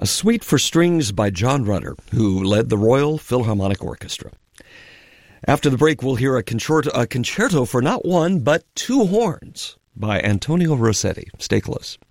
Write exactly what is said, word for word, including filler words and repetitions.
a suite for strings by John Rutter, who led the Royal Philharmonic Orchestra. After the break, we'll hear a concerto, a concerto for not one, but two horns by Antonio Rossetti. Stay close.